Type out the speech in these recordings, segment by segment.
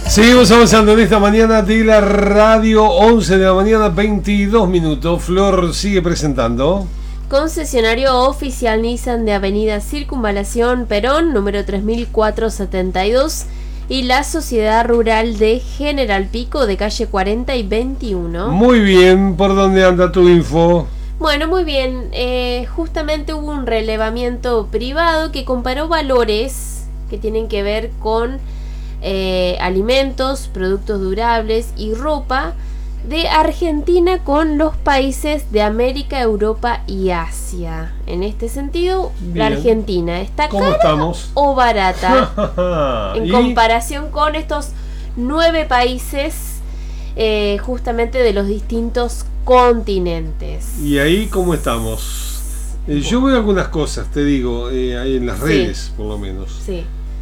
Seguimos avanzando en esta mañana de la radio, 11 de la mañana, 22 minutos. Flor sigue presentando. Concesionario oficial Nissan de Avenida Circunvalación Perón, número 3472, y la Sociedad Rural de General Pico, de calle 40 y 21. Muy bien, ¿por dónde anda tu info? Bueno, muy bien. Justamente hubo un relevamiento privado que comparó valores que tienen que ver con alimentos, productos durables y ropa de Argentina con los países de América, Europa y Asia. En este sentido, bien. La Argentina ¿está cara estamos? O barata en comparación con estos 9 países justamente de los distintos continentes? ¿Y ahí cómo estamos? Yo veo algunas cosas, te digo, ahí en las redes, sí, por lo menos. Sí.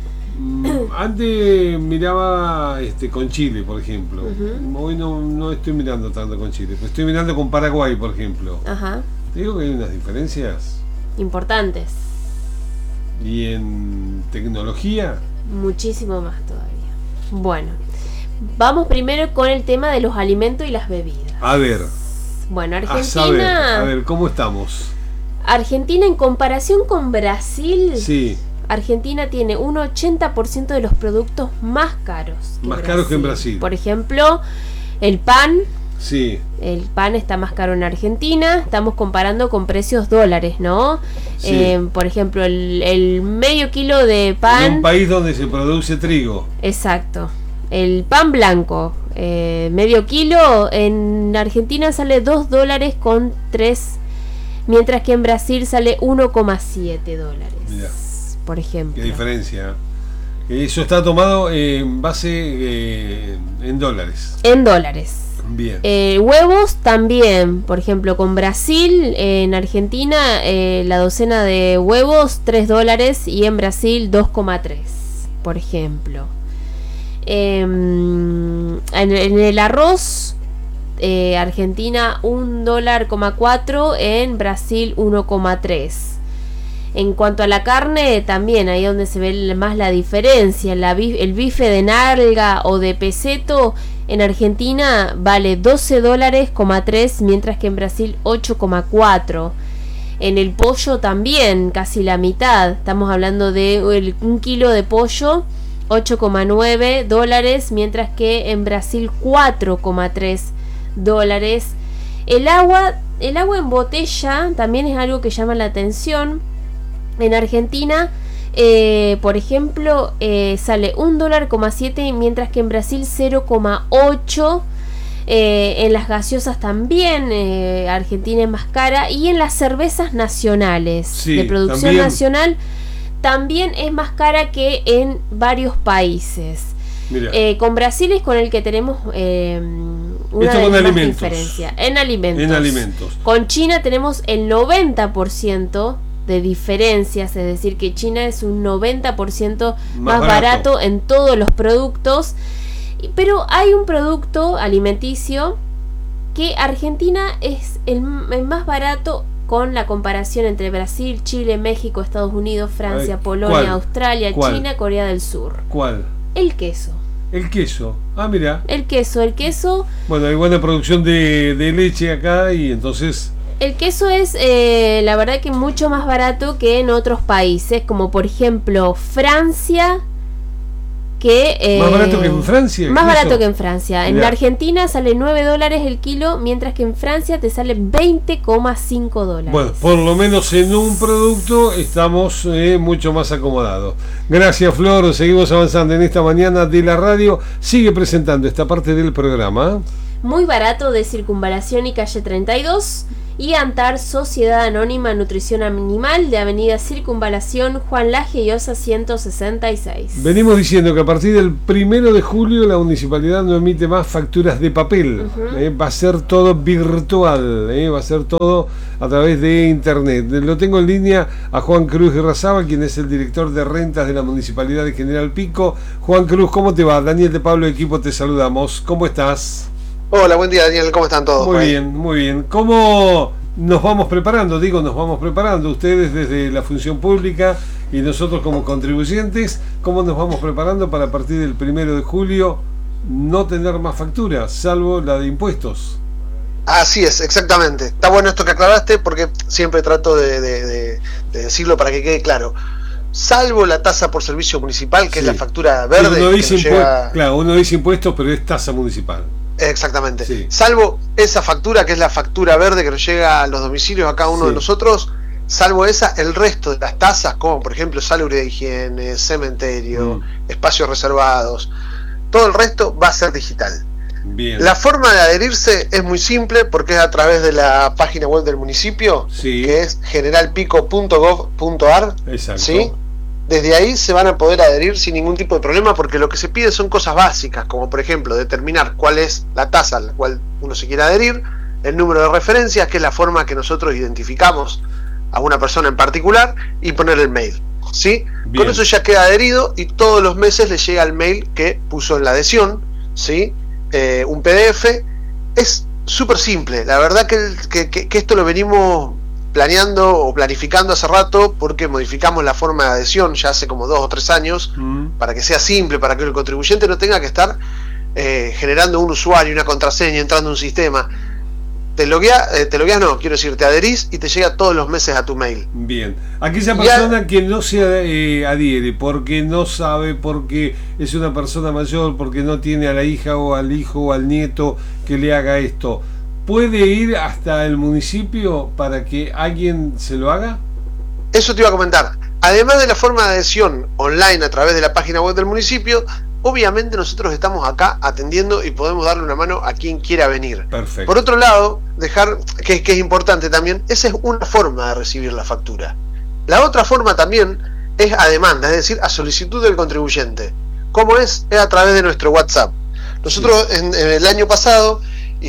Antes miraba con Chile, por ejemplo. Hoy no estoy mirando tanto con Chile, pero estoy mirando con Paraguay, por ejemplo. Ajá. Te digo que hay unas diferencias importantes. ¿Y en tecnología? Muchísimo más todavía. Bueno, vamos primero con el tema de los alimentos y las bebidas. A ver. Bueno, Argentina. A ver, ¿cómo estamos? Argentina en comparación con Brasil. Sí. Argentina tiene un 80% de los productos más caros que más caros que en Brasil. Por ejemplo, el pan. Sí. El pan está más caro en Argentina. Estamos comparando con precios dólares, ¿no? Sí. Por ejemplo, el medio kilo de pan. En un país donde se produce trigo. Exacto. El pan blanco, medio kilo, en Argentina sale $2.03, mientras que en Brasil sale $1.7. Mirá. Por ejemplo. Qué diferencia. Eso está tomado en base en dólares. En dólares. Bien. Huevos también, por ejemplo, con Brasil, en Argentina la docena de huevos $3 y en Brasil 2.3, por ejemplo. En el arroz, Argentina $1.4, en Brasil 1.3. En cuanto a la carne, también ahí donde se ve más la diferencia. El bife de nalga o de peseto en Argentina vale $12.3, mientras que en Brasil 8.4. En el pollo también, casi la mitad. Estamos hablando de un kilo de pollo, $8.9, mientras que en Brasil $4.3. El agua en botella también es algo que llama la atención. En Argentina, por ejemplo, sale $1.7, mientras que en Brasil 0.8. En las gaseosas también, Argentina es más cara. Y en las cervezas nacionales, sí, de producción también nacional, también es más cara que en varios países. Con Brasil es con el que tenemos una diferencia. En alimentos. Con China tenemos el 90% de diferencias, es decir, que China es un 90% más barato en todos los productos. Pero hay un producto alimenticio que Argentina es el más barato con la comparación entre Brasil, Chile, México, Estados Unidos, Francia, Polonia, ¿cuál? Australia, ¿Cuál? China, Corea del Sur. ¿Cuál? El queso. El queso. Ah, mira. El queso. Bueno, hay buena producción de leche acá y entonces... El queso es, la verdad que mucho más barato que en otros países, como por ejemplo Francia, ¿más barato que en Francia? Más barato que en Francia. En Argentina sale $9 el kilo, mientras que en Francia te sale $20.5. Bueno, por lo menos en un producto estamos mucho más acomodados. Gracias, Flor. Seguimos avanzando en esta mañana de la radio. Sigue presentando esta parte del programa. Muy barato de Circunvalación y calle 32. Y Antar, Sociedad Anónima Nutrición Animal, de Avenida Circunvalación, Juan Laje y Osa 166. Venimos diciendo que a partir del 1 de julio la municipalidad no emite más facturas de papel. Va a ser todo virtual, va a ser todo a través de internet. Lo tengo en línea a Juan Cruz Guerrazaba, quien es el director de rentas de la Municipalidad de General Pico. Juan Cruz, ¿cómo te va? Daniel de Pablo Equipo, te saludamos. ¿Cómo estás? Hola, buen día, Daniel, ¿cómo están todos? Muy bien, muy bien. ¿Cómo nos vamos preparando? Nos vamos preparando, ustedes desde la función pública y nosotros como contribuyentes, ¿cómo nos vamos preparando para a partir del 1 de julio no tener más factura, salvo la de impuestos. Así es, exactamente. Está bueno esto que aclaraste, porque siempre trato de decirlo para que quede claro. Salvo la tasa por servicio municipal, que es la factura verde. Uno dice impuestos, pero es tasa municipal. Exactamente. Sí. Salvo esa factura, que es la factura verde que nos llega a los domicilios a cada uno de nosotros, salvo esa, el resto de las tasas, como por ejemplo salubridad de higiene, cementerio, espacios reservados, todo el resto va a ser digital. Bien. La forma de adherirse es muy simple, porque es a través de la página web del municipio, que es generalpico.gov.ar. Exacto. ¿Sí? Desde ahí se van a poder adherir sin ningún tipo de problema, porque lo que se pide son cosas básicas, como por ejemplo determinar cuál es la tasa a la cual uno se quiere adherir, el número de referencias, que es la forma que nosotros identificamos a una persona en particular, y poner el mail. ¿Sí? Con eso ya queda adherido, y todos los meses le llega el mail que puso en la adhesión, ¿sí? Un PDF. Es súper simple, la verdad que esto lo venimos planeando o planificando hace rato, porque modificamos la forma de adhesión ya hace como 2 o 3 años, para que sea simple, para que el contribuyente no tenga que estar generando un usuario, una contraseña, entrando a un sistema. Te logueas, no, quiero decir, te adherís y te llega todos los meses a tu mail. Bien. Aquella persona que no se adhiere porque no sabe, porque es una persona mayor, porque no tiene a la hija o al hijo o al nieto que le haga esto, ¿puede ir hasta el municipio para que alguien se lo haga? Eso te iba a comentar. Además de la forma de adhesión online a través de la página web del municipio, obviamente nosotros estamos acá atendiendo y podemos darle una mano a quien quiera venir. Perfecto. Por otro lado, dejar que es importante también, esa es una forma de recibir la factura. La otra forma también es a demanda, es decir, a solicitud del contribuyente. ¿Cómo es? Es a través de nuestro WhatsApp. Nosotros en el año pasado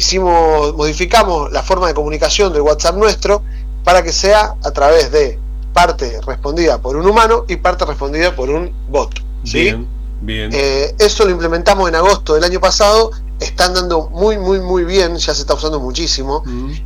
modificamos la forma de comunicación del WhatsApp nuestro para que sea a través de parte respondida por un humano y parte respondida por un bot. ¿Sí? Bien. Eso lo implementamos en agosto del año pasado. Está andando muy bien, ya se está usando muchísimo.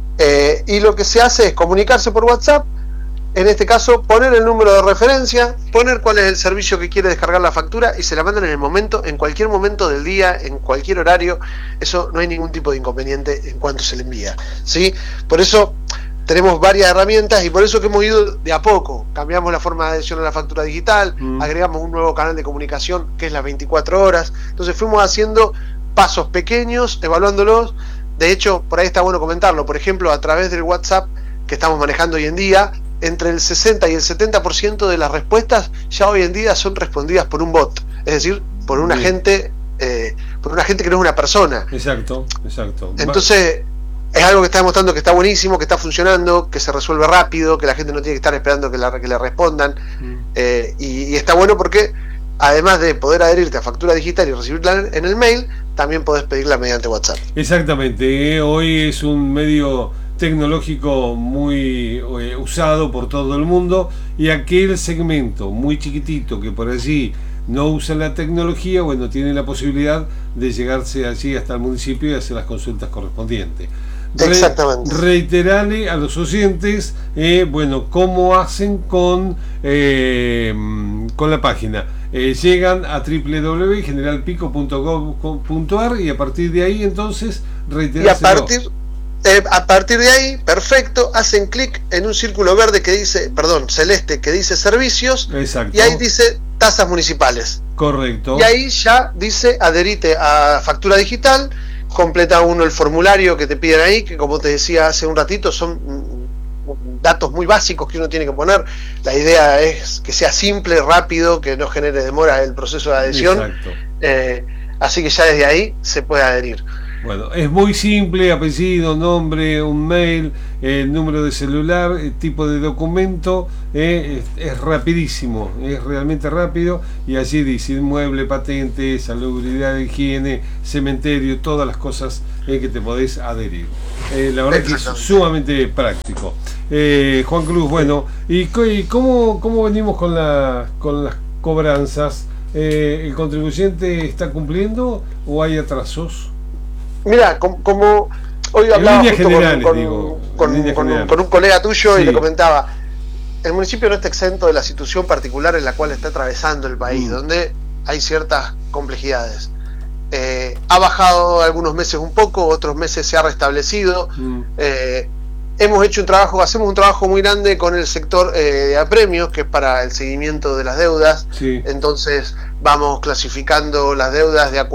Y lo que se hace es comunicarse por WhatsApp, en este caso poner el número de referencia, poner cuál es el servicio que quiere descargar la factura, y se la mandan en cualquier momento del día, en cualquier horario. Eso no hay ningún tipo de inconveniente en cuanto se le envía, ¿sí? Por eso tenemos varias herramientas, y por eso que hemos ido de a poco. Cambiamos la forma de adhesión a la factura digital, agregamos un nuevo canal de comunicación que es las 24 horas. Entonces fuimos haciendo pasos pequeños, evaluándolos. De hecho, por ahí está bueno comentarlo. Por ejemplo, a través del WhatsApp que estamos manejando hoy en día, entre el 60 y el 70% de las respuestas ya hoy en día son respondidas por un bot, es decir, por un agente, que no es una persona. Exacto. Entonces es algo que está demostrando que está buenísimo, que está funcionando, que se resuelve rápido, que la gente no tiene que estar esperando que le respondan. Y está bueno porque, además de poder adherirte a factura digital y recibirla en el mail, también podés pedirla mediante WhatsApp. Exactamente. Hoy es un medio tecnológico muy usado por todo el mundo, y aquel segmento muy chiquitito que por allí no usa la tecnología, bueno, tiene la posibilidad de llegarse allí hasta el municipio y hacer las consultas correspondientes. Exactamente. Reiterarle a los oyentes, cómo hacen con la página. Llegan a www.generalpico.gov.ar, y a partir de ahí entonces reiterárselo. A partir de ahí, perfecto, hacen clic en un círculo verde celeste, que dice servicios. Exacto. Y ahí dice tasas municipales. Correcto. Y ahí ya dice adherite a factura digital, completa uno el formulario que te piden ahí, que como te decía hace un ratito, son datos muy básicos que uno tiene que poner. La idea es que sea simple, rápido, que no genere demora el proceso de adhesión. Exacto. Así que ya desde ahí se puede adherir. Bueno, es muy simple: apellido, nombre, un mail, número de celular, tipo de documento. Es rapidísimo, es realmente rápido, y allí dice inmueble, patente, salubridad, higiene, cementerio, todas las cosas que te podés adherir. La verdad que es sumamente práctico. Juan Cruz, bueno, ¿y cómo venimos con las cobranzas? ¿El contribuyente está cumpliendo o hay atrasos? Mira, como hoy hablaba con un colega tuyo, y le comentaba, el municipio no está exento de la situación particular en la cual está atravesando el país, donde hay ciertas complejidades. ha bajado algunos meses un poco, otros meses se ha restablecido. Hacemos un trabajo muy grande con el sector de apremios, que es para el seguimiento de las deudas. Sí. Entonces vamos clasificando las deudas de acuerdo